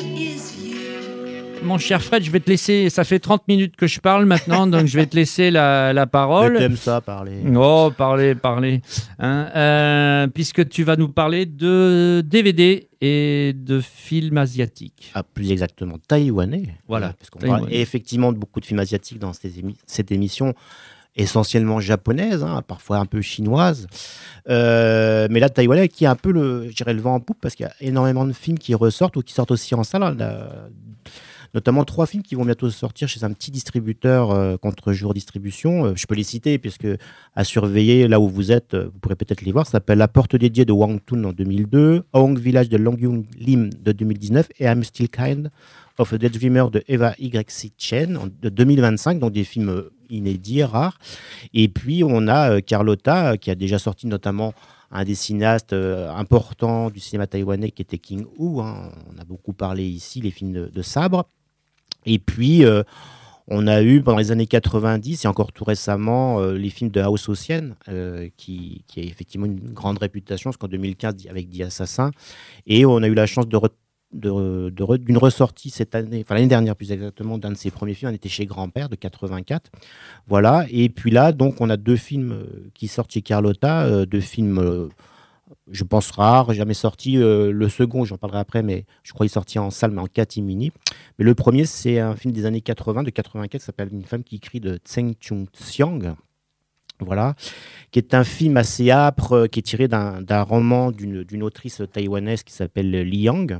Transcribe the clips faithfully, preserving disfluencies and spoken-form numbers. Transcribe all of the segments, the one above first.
Mon cher Fred, je vais te laisser, ça fait trente minutes que je parle maintenant, donc je vais te laisser la, la parole. T'aimes ça, parler. Oh, parler, parler. Hein, euh, puisque tu vas nous parler de D V D et de films asiatiques. Ah, plus exactement, taïwanais. Voilà. Euh, parce qu'on Taïwanais. parle effectivement de beaucoup de films asiatiques dans cette, émi- cette émission, essentiellement japonaise, hein, parfois un peu chinoise. Euh, mais là, taïwanais qui a un peu le, je dirais, le vent en poupe, parce qu'il y a énormément de films qui ressortent ou qui sortent aussi en salle. Hein, là, notamment trois films qui vont bientôt sortir chez un petit distributeur euh, contre jour distribution. Euh, je peux les citer, puisque à surveiller là où vous êtes, euh, vous pourrez peut-être les voir. Ça s'appelle La Porte dédiée de Wang Tun en deux mille deux, Hong Village de Longyung Lim de deux mille dix-neuf et I'm Still Kind of a Daydreamer de Eva Y C Chen en- de deux mille vingt-cinq, donc des films euh, inédits, rares. Et puis on a euh, Carlotta, euh, qui a déjà sorti notamment un des cinéastes euh, importants du cinéma taïwanais qui était King Hu. Hein. On a beaucoup parlé ici, les films de, de sabre. Et puis, euh, on a eu pendant les années quatre-vingt-dix et encore tout récemment euh, les films de House Ocean, euh, qui, qui a effectivement une grande réputation, parce qu'en deux mille quinze, avec The Assassin. Et on a eu la chance de, re- de, de re- d'une ressortie cette année, enfin l'année dernière plus exactement, d'un de ses premiers films. On était chez Grand-Père de quatre-vingt-quatre. Voilà. Et puis là, donc, on a deux films euh, qui sortent chez Carlotta, euh, deux films. Euh, je pense rare, jamais sorti. Euh, le second, j'en parlerai après, mais je crois qu'il est sorti en salle, mais en catimini. Mais le premier, c'est un film des années quatre-vingts, de quatre-vingt-quatre, qui s'appelle Une femme qui crie de Tseng Chung-xiang. Voilà, qui est un film assez âpre, euh, qui est tiré d'un d'un roman d'une d'une autrice taïwanaise qui s'appelle Li Yang.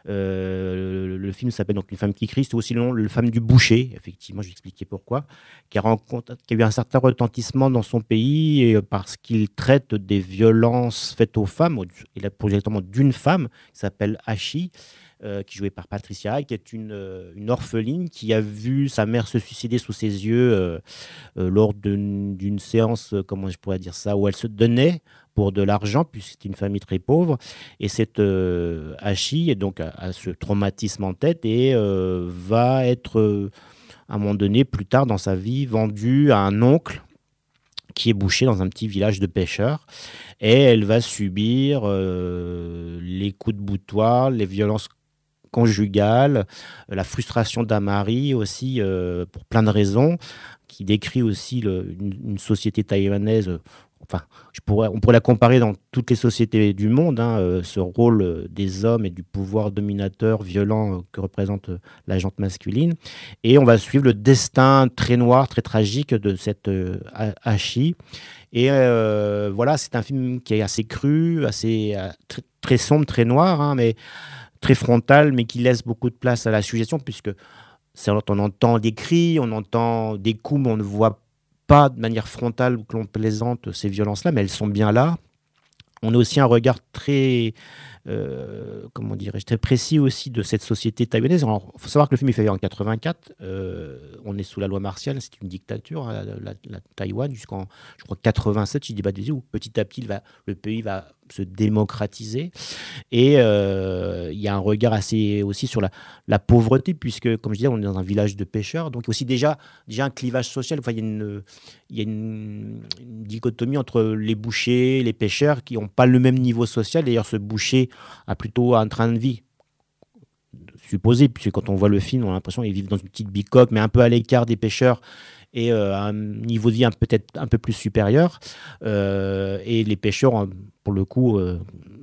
Euh, le, le film s'appelle donc Une femme qui crie, c'est aussi le nom, Le femme du boucher, effectivement, je vais expliquer pourquoi, qui a, rencontré, qui a eu un certain retentissement dans son pays et, euh, parce qu'il traite des violences faites aux femmes, au- et là, pour exactement d'une femme, qui s'appelle Ashi, euh, qui est jouée par Patricia Rai, qui est une, euh, une orpheline qui a vu sa mère se suicider sous ses yeux euh, euh, lors d'une d'une séance, euh, comment je pourrais dire ça, où elle se donnait pour de l'argent, puisque c'est une famille très pauvre. Et cette euh, Hachi, donc, a, a ce traumatisme en tête et euh, va être, euh, à un moment donné, plus tard dans sa vie, vendue à un oncle qui est boucher dans un petit village de pêcheurs. Et elle va subir euh, les coups de boutoir, les violences conjugale, euh, la frustration d'un mari aussi, euh, pour plein de raisons, qui décrit aussi le- une, une société taïwanaise. euh, Enfin, je pourrais, on pourrait la comparer dans toutes les sociétés du monde, hein, euh, ce rôle euh, des hommes et du pouvoir dominateur violent euh, que représente euh, la jante masculine. Et on va suivre le destin très noir, très tragique de cette euh, Ha- Hachi. Et euh, voilà, c'est un film qui est assez cru, assez euh, tr- très sombre, très noir, hein, mais très frontal, mais qui laisse beaucoup de place à la suggestion, puisque c'est, on entend des cris, on entend des coups, mais on ne voit pas de manière frontale ou que l'on plaisante ces violences-là, mais elles sont bien là. On a aussi un regard très, euh, comment dirais-je, très précis aussi de cette société taïwanaise. Il faut savoir que le film est fait en quatre-vingt-quatre. Euh, on est sous la loi martiale, c'est une dictature, hein, la, la- la Taïwan, jusqu'en, je crois, quatre-vingt-sept, si je dis pas de bêtises, où petit à petit, il va, le pays va se démocratiser. Et euh, il y a un regard assez aussi sur la, la pauvreté, puisque, comme je disais, on est dans un village de pêcheurs. Donc, il y a aussi déjà, déjà un clivage social. Enfin, il y a une, il y a une, une dichotomie entre les bouchers, les pêcheurs, qui n'ont pas le même niveau social. D'ailleurs, ce boucher a plutôt un train de vie supposé, puisque quand on voit le film, on a l'impression qu'ils vivent dans une petite bicoque, mais un peu à l'écart des pêcheurs et euh, à un niveau de vie un- peut-être un peu plus supérieur. Euh, et les pêcheurs, pour le coup, euh,